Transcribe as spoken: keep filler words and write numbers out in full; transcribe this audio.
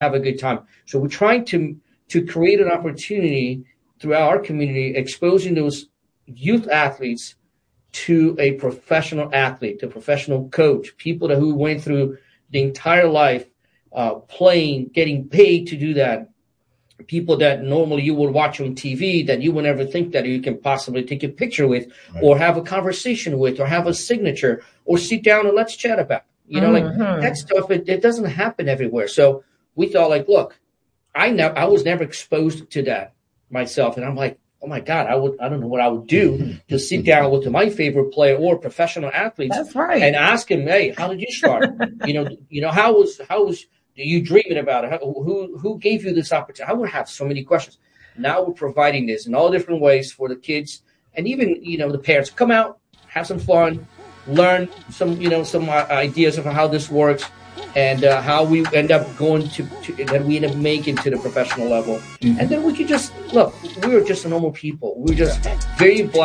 have a good time. So we're trying to to create an opportunity throughout our community, exposing those youth athletes to a professional athlete, to a professional coach, people that who went through the entire life uh, playing, getting paid to do that. People that normally you would watch on T V that you would never think that you can possibly take a picture with, right, or have a conversation with, or have a signature, or sit down and let's chat about. You know, mm-hmm. like that stuff, it, it doesn't happen everywhere. So we thought, like, look, I know I was never exposed to that myself, and I'm like, oh my God, I would I don't know what I would do to sit down with my favorite player or professional athletes. That's right. And ask him, hey, how did you start? you know, you know, how was how was Do you dreaming about it? How, who who gave you this opportunity? I would have so many questions. Now we're providing this in all different ways for the kids, and even you know the parents. Come out, have some fun, learn some you know some uh, ideas of how this works, and uh, how we end up going to, to that we end up making to the professional level, mm-hmm. and then we could just look. We were just normal people. We were just very.